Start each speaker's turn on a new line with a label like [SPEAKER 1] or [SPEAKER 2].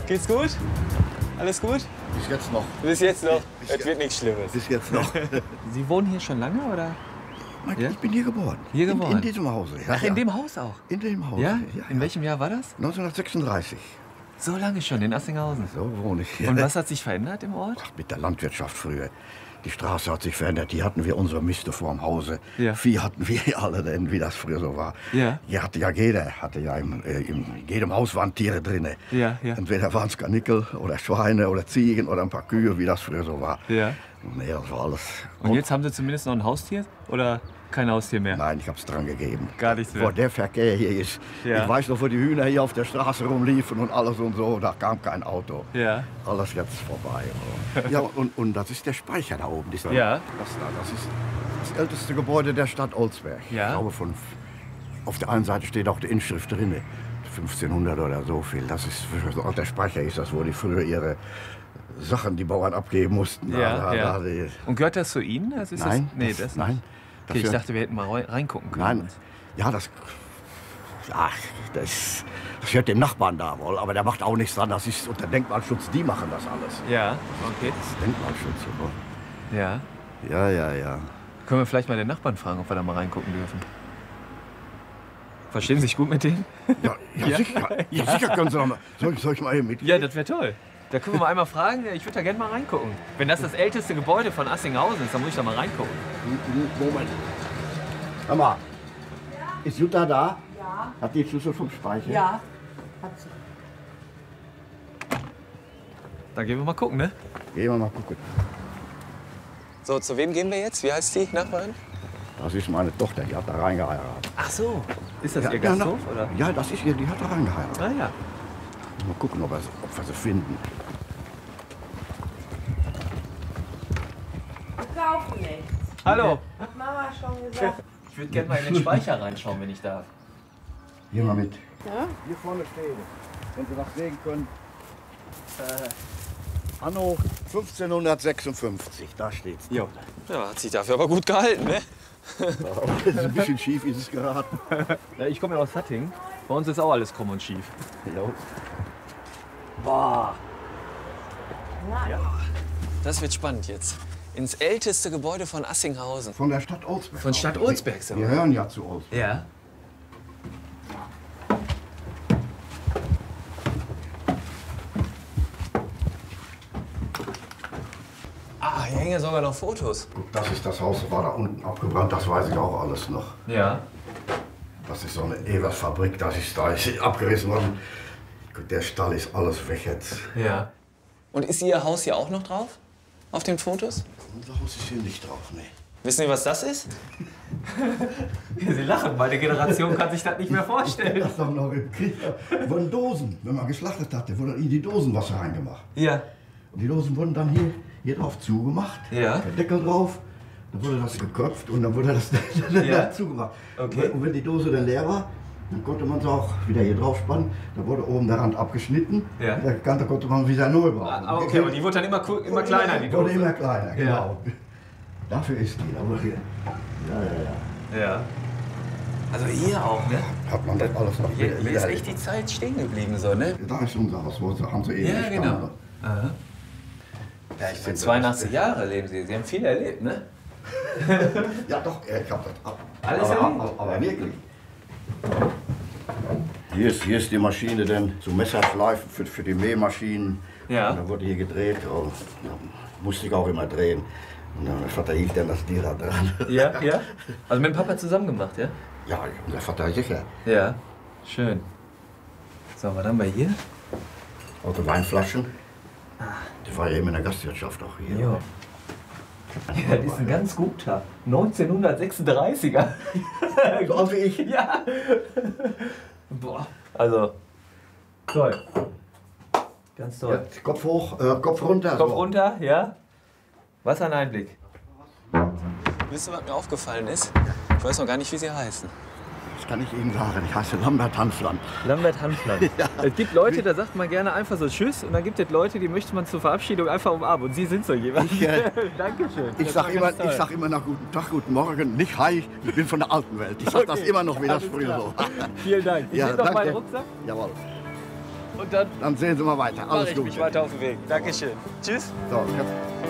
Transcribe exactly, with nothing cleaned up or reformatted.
[SPEAKER 1] Geht's gut? Alles gut?
[SPEAKER 2] Bis jetzt noch.
[SPEAKER 1] Bis jetzt noch?
[SPEAKER 2] Bis
[SPEAKER 1] Es
[SPEAKER 2] jetzt.
[SPEAKER 1] wird nichts Schlimmes.
[SPEAKER 2] Bis jetzt noch.
[SPEAKER 1] Sie wohnen hier schon lange, oder?
[SPEAKER 2] Mein,
[SPEAKER 1] Ja?
[SPEAKER 2] Ich bin hier geboren.
[SPEAKER 1] Hier geboren?
[SPEAKER 2] In, in diesem Hause. Ja,
[SPEAKER 1] Ach, in
[SPEAKER 2] ja.
[SPEAKER 1] dem Haus auch?
[SPEAKER 2] In dem Haus.
[SPEAKER 1] Ja?
[SPEAKER 2] ja,
[SPEAKER 1] In
[SPEAKER 2] ja.
[SPEAKER 1] welchem Jahr war das?
[SPEAKER 2] neunzehnhundertsechsunddreißig.
[SPEAKER 1] So lange schon, in Assinghausen.
[SPEAKER 2] So wohne ich.
[SPEAKER 1] Und was hat sich verändert im Ort?
[SPEAKER 2] Ach, mit der Landwirtschaft früher. Die Straße hat sich verändert. Hier hatten wir unsere Miste vorm Hause.
[SPEAKER 1] Ja.
[SPEAKER 2] Vieh hatten wir alle, denn wie das früher so war.
[SPEAKER 1] Ja.
[SPEAKER 2] Hier hatte ja jeder, hatte ja im, äh, in jedem Haus waren Tiere drin.
[SPEAKER 1] Ja, ja.
[SPEAKER 2] Entweder waren es Kanickel oder Schweine oder Ziegen oder ein paar Kühe, wie das früher so war.
[SPEAKER 1] Ja.
[SPEAKER 2] Nee, das war alles.
[SPEAKER 1] Und jetzt haben Sie zumindest noch ein Haustier? Oder kein Haustier mehr?
[SPEAKER 2] Nein, ich hab's dran gegeben.
[SPEAKER 1] Gar nichts mehr.
[SPEAKER 2] Wo der Verkehr hier ist.
[SPEAKER 1] Ja.
[SPEAKER 2] Ich weiß noch, wo die Hühner hier auf der Straße rumliefen und alles und so. Da kam kein Auto.
[SPEAKER 1] Ja.
[SPEAKER 2] Alles jetzt vorbei. Ja, und, und das ist der Speicher da oben. Das,
[SPEAKER 1] Ja.
[SPEAKER 2] Das, da, das ist das älteste Gebäude der Stadt Olsberg.
[SPEAKER 1] Ja.
[SPEAKER 2] Ich glaube, von, auf der einen Seite steht auch die Inschrift drin. fünfzehnhundert oder so viel. Das ist, so alter Speicher ist das, wo die früher ihre Sachen, die Bauern abgeben mussten. Da,
[SPEAKER 1] Ja,
[SPEAKER 2] da,
[SPEAKER 1] ja.
[SPEAKER 2] Da, die,
[SPEAKER 1] Und gehört das zu Ihnen? Das ist
[SPEAKER 2] nein,
[SPEAKER 1] das, nee,
[SPEAKER 2] das,
[SPEAKER 1] das
[SPEAKER 2] nein.
[SPEAKER 1] Okay, ich
[SPEAKER 2] gehört-
[SPEAKER 1] dachte, wir hätten mal rein- reingucken können.
[SPEAKER 2] Nein, ja, das, ja, das, das hört dem Nachbarn da wohl, aber der macht auch nichts dran. Das ist unter Denkmalschutz, die machen das alles.
[SPEAKER 1] Ja, okay.
[SPEAKER 2] Das ist Denkmalschutz. oder?
[SPEAKER 1] Ja.
[SPEAKER 2] Ja, ja, ja.
[SPEAKER 1] Können wir vielleicht mal den Nachbarn fragen, ob wir da mal reingucken dürfen? Verstehen Sie sich gut mit denen?
[SPEAKER 2] Ja, ja,
[SPEAKER 1] Ja?
[SPEAKER 2] sicher. Ja, sicher können Sie noch mal. Soll, soll ich mal eben mit?
[SPEAKER 1] Ja, das wäre toll. Da können wir mal einmal fragen. Ich würde da gerne mal reingucken. Wenn das das älteste Gebäude von Assinghausen ist, dann muss ich da mal reingucken.
[SPEAKER 2] Moment. Hör mal. Ist Jutta da? Ja. Hat die Schlüssel vom Speicher?
[SPEAKER 3] Ja, hat sie.
[SPEAKER 1] Dann gehen wir mal gucken, ne?
[SPEAKER 2] Gehen wir mal gucken.
[SPEAKER 1] So, zu wem gehen wir jetzt? Wie heißt die Nachbarin?
[SPEAKER 2] Das ist meine Tochter, die hat da reingeheiratet.
[SPEAKER 1] Ach so. Ist das
[SPEAKER 2] Ja,
[SPEAKER 1] Ihr
[SPEAKER 2] ja,
[SPEAKER 1] Gasthof,
[SPEAKER 2] na,
[SPEAKER 1] oder?
[SPEAKER 2] Ja, das ist ihr, die hat da reingeheiratet.
[SPEAKER 1] Ah ja.
[SPEAKER 2] Mal gucken, ob wir, sie- ob wir sie finden.
[SPEAKER 3] Wir kaufen nichts.
[SPEAKER 1] Hallo.
[SPEAKER 3] Hat Mama schon gesagt.
[SPEAKER 1] Ich würde gerne mal in den Speicher reinschauen, wenn ich darf.
[SPEAKER 2] Geh mal mit.
[SPEAKER 3] Ja?
[SPEAKER 2] Hier vorne steht, wenn Sie was sehen können, äh, Anno fünfzehnhundertsechsundfünfzig, da steht's.
[SPEAKER 1] Jo. Ja, hat sich dafür aber gut gehalten, ne?
[SPEAKER 2] Ist ein bisschen schief ist es geraten.
[SPEAKER 1] Ja, ich komme ja aus Hattingen. Bei uns ist auch alles krumm und schief.
[SPEAKER 2] Ja.
[SPEAKER 1] Boah.
[SPEAKER 3] Ja.
[SPEAKER 1] Das wird spannend jetzt. Ins älteste Gebäude von Assinghausen.
[SPEAKER 2] Von der Stadt Olsberg.
[SPEAKER 1] Von Stadt Olsberg, so.
[SPEAKER 2] Wir hören ja zu Olsberg.
[SPEAKER 1] Ja. Ah, hier hängen sogar noch Fotos.
[SPEAKER 2] Guck, das ist das Haus, das war da unten abgebrannt, das weiß ich auch alles noch.
[SPEAKER 1] Ja.
[SPEAKER 2] Das ist so eine Eversfabrik, das ist da ist abgerissen worden. Guck, der Stall ist alles weg jetzt.
[SPEAKER 1] Ja. Und ist Ihr Haus hier auch noch drauf? Auf den Fotos?
[SPEAKER 2] Unser Haus ist hier nicht drauf, ne.
[SPEAKER 1] Wissen Sie, was das ist? Sie lachen, meine Generation kann sich das nicht mehr vorstellen.
[SPEAKER 2] Das doch noch im Krieg. Wurden Dosen, wenn man geschlachtet hatte, wurde in die Dosen Wasser reingemacht.
[SPEAKER 1] Ja.
[SPEAKER 2] Und die Dosen wurden dann hier, hier drauf zugemacht.
[SPEAKER 1] Ja.
[SPEAKER 2] Der Deckel drauf. Dann wurde das geköpft und dann wurde das
[SPEAKER 1] Ja.
[SPEAKER 2] zugemacht.
[SPEAKER 1] Okay.
[SPEAKER 2] Und wenn die Dose dann leer war, dann konnte man es auch wieder hier drauf spannen. Da wurde oben der Rand abgeschnitten.
[SPEAKER 1] Ja.
[SPEAKER 2] Der Kante konnte man wieder neu bauen.
[SPEAKER 1] Ah, okay, aber die wurde dann immer, ku- immer kleiner, die
[SPEAKER 2] Wurde
[SPEAKER 1] Dose.
[SPEAKER 2] immer kleiner,
[SPEAKER 1] Ja.
[SPEAKER 2] genau. Dafür ist die. Aber hier, ja, ja, ja.
[SPEAKER 1] Ja. Also hier auch, ne?
[SPEAKER 2] Hat man das alles noch
[SPEAKER 1] Hier,
[SPEAKER 2] wieder-
[SPEAKER 1] hier
[SPEAKER 2] wieder
[SPEAKER 1] ist echt die Zeit stehen geblieben, so, ne?
[SPEAKER 2] Da ist unser Haus, wo sie, haben sie ewig
[SPEAKER 1] Ja, genau.
[SPEAKER 2] gestanden.
[SPEAKER 1] Aha. Ja, ich bin zweiundachtzig Jahre leben Sie. Sie haben viel erlebt, ne?
[SPEAKER 2] Ja, doch, ich hab das ab.
[SPEAKER 1] Alles
[SPEAKER 2] aber,
[SPEAKER 1] erlebt?
[SPEAKER 2] aber, aber wirklich. Hier ist, hier ist die Maschine denn zum Messerschleifen für, für die Mähmaschinen.
[SPEAKER 1] Ja.
[SPEAKER 2] Und dann wurde hier gedreht und dann musste ich auch immer drehen. Und dann mein Vater hielt dann das Tier da dran.
[SPEAKER 1] Ja, ja. Also mit dem Papa zusammen gemacht, ja?
[SPEAKER 2] Ja, und der Vater sicher.
[SPEAKER 1] Ja. Schön. So, was haben wir hier?
[SPEAKER 2] Alte Weinflaschen. Die war ja immer in der Gastwirtschaft auch hier.
[SPEAKER 1] Ja. Ja, das ist ein ganz guter. neunzehnhundertsechsunddreißiger.
[SPEAKER 2] So alt wie ich.
[SPEAKER 1] Ja. Boah. Also, toll. Ganz
[SPEAKER 2] Ja,
[SPEAKER 1] toll.
[SPEAKER 2] Kopf hoch, äh, Kopf runter.
[SPEAKER 1] Kopf
[SPEAKER 2] so.
[SPEAKER 1] runter, ja. Was ein Einblick. Wisst ihr, was mir aufgefallen ist? Ich weiß noch gar nicht, wie Sie heißen.
[SPEAKER 2] Das kann ich Ihnen sagen. Ich heiße Lambert Hanfland.
[SPEAKER 1] Lambert Hanfland.
[SPEAKER 2] Ja.
[SPEAKER 1] Es gibt Leute, da sagt man gerne einfach so Tschüss und dann gibt es Leute, die möchte man zur Verabschiedung einfach umarmen. Und Sie sind so jemand.
[SPEAKER 2] Ich, äh,
[SPEAKER 1] Dankeschön.
[SPEAKER 2] Ich
[SPEAKER 1] Das
[SPEAKER 2] sag,
[SPEAKER 1] war
[SPEAKER 2] immer,
[SPEAKER 1] ganz toll.
[SPEAKER 2] ich sag immer nach guten Tag, guten Morgen, nicht Hi, ich bin von der alten Welt. Ich sag das
[SPEAKER 1] Okay,
[SPEAKER 2] immer noch, wie das
[SPEAKER 1] alles
[SPEAKER 2] früher
[SPEAKER 1] klar.
[SPEAKER 2] so.
[SPEAKER 1] Vielen Dank. Ich
[SPEAKER 2] Ja,
[SPEAKER 1] sehe noch meinen
[SPEAKER 2] danke.
[SPEAKER 1] Rucksack.
[SPEAKER 2] Jawohl.
[SPEAKER 1] Und dann
[SPEAKER 2] Dann sehen Sie mal weiter.
[SPEAKER 1] mache
[SPEAKER 2] Alles
[SPEAKER 1] ich
[SPEAKER 2] Gute.
[SPEAKER 1] mich weiter auf den Weg. Dankeschön. Tschüss.
[SPEAKER 2] So, jetzt